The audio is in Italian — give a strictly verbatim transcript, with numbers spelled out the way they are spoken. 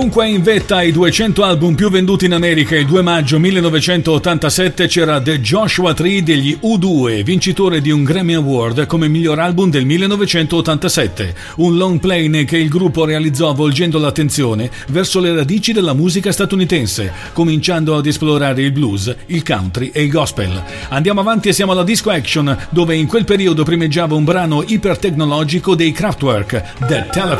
Dunque in vetta ai duecento album più venduti in America il due maggio millenovecentottantasette c'era The Joshua Tree degli U due, vincitore di un Grammy Award come miglior album del millenovecentottantasette, un long play che il gruppo realizzò avvolgendo l'attenzione verso le radici della musica statunitense, cominciando ad esplorare il blues, il country e il gospel. Andiamo avanti e siamo alla disco action, dove in quel periodo primeggiava un brano ipertecnologico dei Kraftwerk, The Telephone.